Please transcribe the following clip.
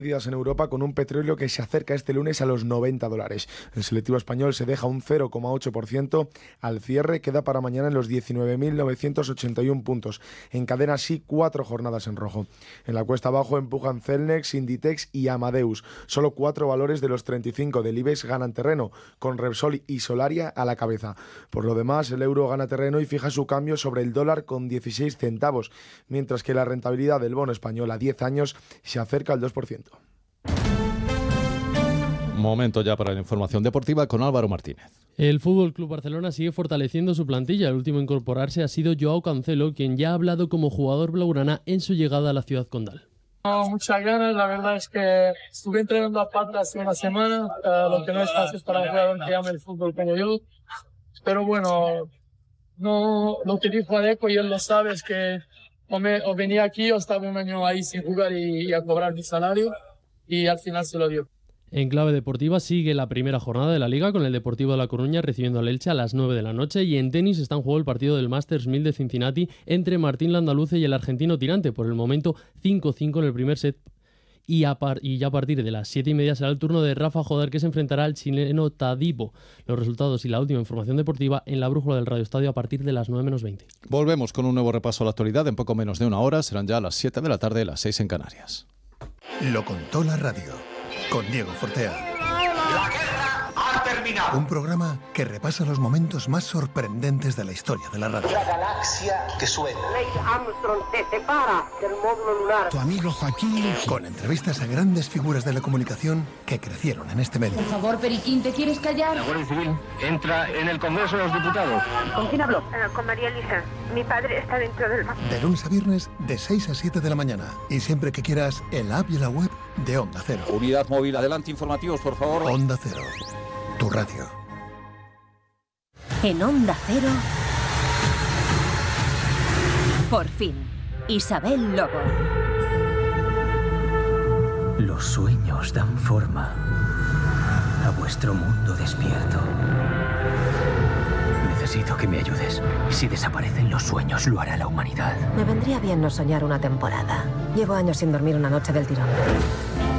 En Europa con un petróleo que se acerca este lunes a los $90. El selectivo español se deja un 0,8% al cierre, queda para mañana en los 19.981 puntos. Encadena así 4 jornadas en rojo. En la cuesta abajo empujan Celnex, Inditex y Amadeus. Solo 4 valores de los 35 del IBEX ganan terreno, con Repsol y Solaria a la cabeza. Por lo demás, el euro gana terreno y fija su cambio sobre el dólar con 16 centavos, mientras que la rentabilidad del bono español a 10 años se acerca al 2%. Momento ya para la información deportiva con Álvaro Martínez. El Fútbol Club Barcelona sigue fortaleciendo su plantilla. El último a incorporarse ha sido Joao Cancelo, quien ya ha hablado como jugador blaugrana en su llegada a la ciudad condal. Muchas ganas, la verdad es que estuve entrenando a pata hace una semana, lo que no es fácil para un jugador que llama el fútbol como yo. Pero bueno, no, lo que dijo Adeco y él lo sabe es que o venía aquí o estaba un año ahí sin jugar y a cobrar mi salario, y al final se lo dio. En clave deportiva sigue la primera jornada de la Liga con el Deportivo de La Coruña recibiendo al Elche a las 9 de la noche, y en tenis está en juego el partido del Masters 1000 de Cincinnati entre Martín Landaluce y el argentino Tirante. Por el momento 5-5 en el primer set, y ya a partir de las 7:30 será el turno de Rafa Jodar, que se enfrentará al chileno Tadipo. Los resultados y la última información deportiva en la brújula del Radio Estadio a partir de las 9:20. Volvemos con un nuevo repaso a la actualidad en poco menos de una hora. Serán ya las 7 de la tarde, las 6 en Canarias. Lo contó la radio, con Diego Fortea. La guerra ha terminado. Un programa que repasa los momentos más sorprendentes de la historia de la radio. La galaxia que suena. Neil Armstrong se separa del módulo lunar. Tu amigo Joaquín. Con entrevistas a grandes figuras de la comunicación que crecieron en este medio. Por favor, Periquín, ¿te quieres callar? La Guardia Civil entra en el Congreso de los Diputados. ¿Con quién habló? Con María Elisa. Mi padre está dentro del banco. De lunes a viernes, de 6 a 7 de la mañana. Y siempre que quieras, en la app y en la web de Onda Cero. Unidad móvil, adelante, informativos, por favor. Onda Cero, tu radio. En Onda Cero, por fin, Isabel Lobo. Los sueños dan forma a vuestro mundo despierto. Necesito que me ayudes. Si desaparecen los sueños, lo hará la humanidad. Me vendría bien no soñar una temporada. Llevo años sin dormir una noche del tirón.